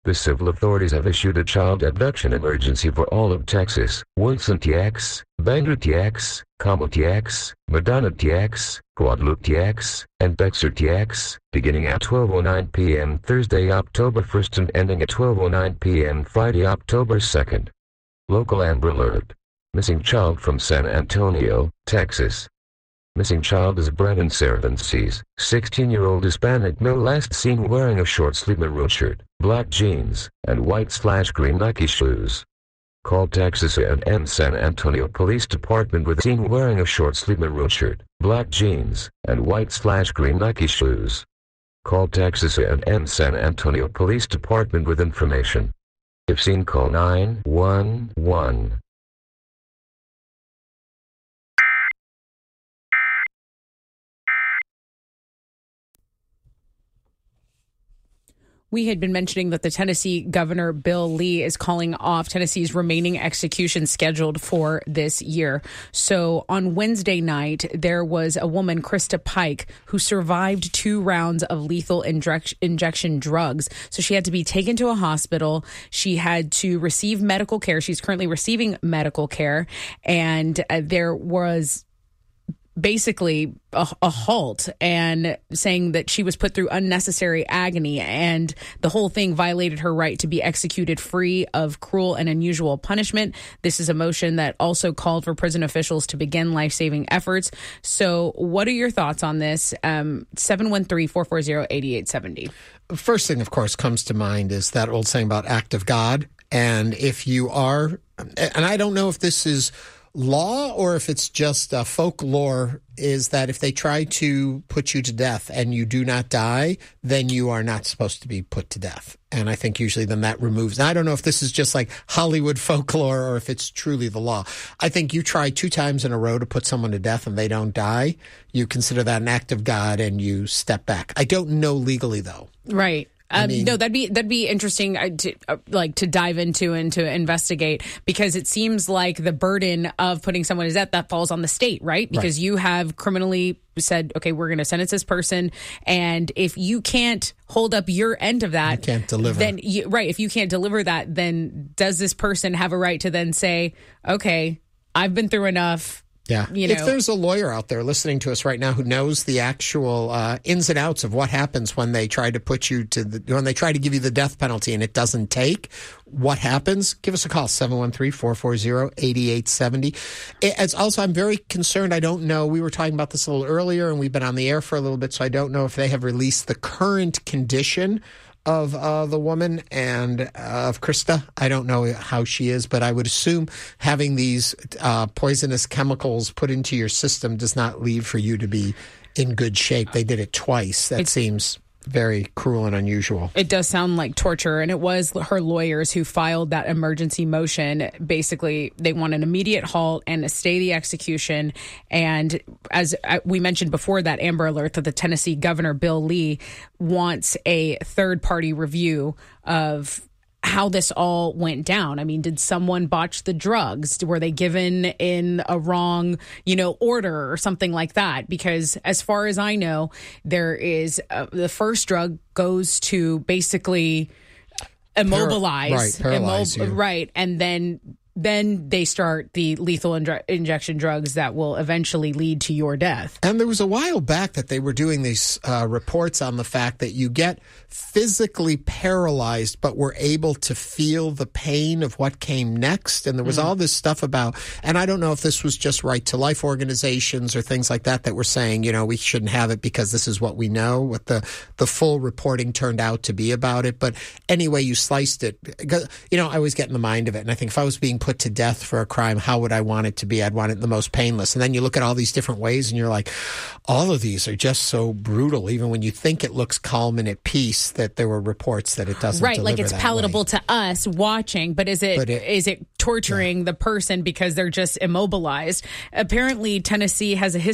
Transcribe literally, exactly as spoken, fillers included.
The civil authorities have issued a child abduction emergency for all of Texas. Wilson T X, Bangor T X, Como T X, Madonna T X, Guadalupe T X, and Bexar T X, beginning at twelve oh nine p.m. Thursday, October first and ending at twelve oh nine p.m. Friday, October second. Local Amber Alert. Missing child from San Antonio, Texas. Missing child is Brandon Cervantes, sixteen-year-old Hispanic male, last seen wearing a short-sleeved maroon shirt, black jeans, and white-slash-green Nike shoes. Call Texas A and M San Antonio Police Department with seen wearing a short-sleeved maroon shirt, black jeans, and white-slash-green Nike shoes. Call Texas A and M San Antonio Police Department with information. If seen, call nine one one. We had been mentioning that the Tennessee Governor Bill Lee is calling off Tennessee's remaining executions scheduled for this year. So on Wednesday night, there was a woman, Krista Pike, who survived two rounds of lethal inject- injection drugs. So she had to be taken to a hospital. She had to receive medical care. She's currently receiving medical care. And uh, there was basically a, a halt and saying that she was put through unnecessary agony, and the whole thing violated her right to be executed free of cruel and unusual punishment. This is a motion that also called for prison officials to begin life-saving efforts. So what are your thoughts on this? Um, seven one three, four four zero, eight eight seven zero. First thing, of course, comes to mind is that old saying about act of God. And if you are, and I don't know if this is law or if it's just uh, folklore, is that if they try to put you to death and you do not die, then you are not supposed to be put to death. And I think usually then that removes. Now, I don't know if this is just like Hollywood folklore or if it's truly the law. I think you try two times in a row to put someone to death and they don't die, you consider that an act of God and you step back. I don't know legally, though. Right. Um, I mean, no, that'd be that'd be interesting uh, to uh, like to dive into and to investigate, because it seems like the burden of putting someone to death, that falls on the state, right? Because right. you have criminally said, okay, we're going to sentence this person, and if you can't hold up your end of that, you can't deliver. Then you, right, if you can't deliver that, then does this person have a right to then say, okay, I've been through enough? Yeah. You know, if there's a lawyer out there listening to us right now who knows the actual uh, ins and outs of what happens when they try to put you to the, when they try to give you the death penalty and it doesn't take, what happens? Give us a call, seven one three, four four zero, eight eight seven zero. It's also, I'm very concerned. I don't know. We were talking about this a little earlier and we've been on the air for a little bit, so I don't know if they have released the current condition of uh, the woman and uh, of Krista. I don't know how she is, but I would assume having these uh, poisonous chemicals put into your system does not leave for you to be in good shape. They did it twice. That it's, seems very cruel and unusual. It does sound like torture, and it was her lawyers who filed that emergency motion. Basically, they want an immediate halt and a stay the execution. And as we mentioned before, that Amber Alert, that the Tennessee Governor Bill Lee wants a third-party review of how this all went down. I mean, did someone botch the drugs? Were they given in a wrong, you know, order or something like that? Because as far as I know, there is uh, the first drug goes to basically immobilize, Par- right, paralyze immo- you. right, and then then they start the lethal inj- injection drugs that will eventually lead to your death. And there was a while back that they were doing these uh, reports on the fact that you get physically paralyzed, but were able to feel the pain of what came next. And there was mm. all this stuff about, and I don't know if this was just Right to Life organizations or things like that that were saying, you know, we shouldn't have it because this is what we know, what the, the full reporting turned out to be about it. But anyway, you sliced it. You know, I always get in the mind of it. And I think if I was being put to death for a crime, how would I want it to be? I'd want it the most painless. And then you look at all these different ways and you're like, all of these are just so brutal. Even when you think it looks calm and at peace, that there were reports that it doesn't right, like it's palatable way. to us watching, but is it, but it is it torturing yeah. the person because they're just immobilized? Apparently, Tennessee has a history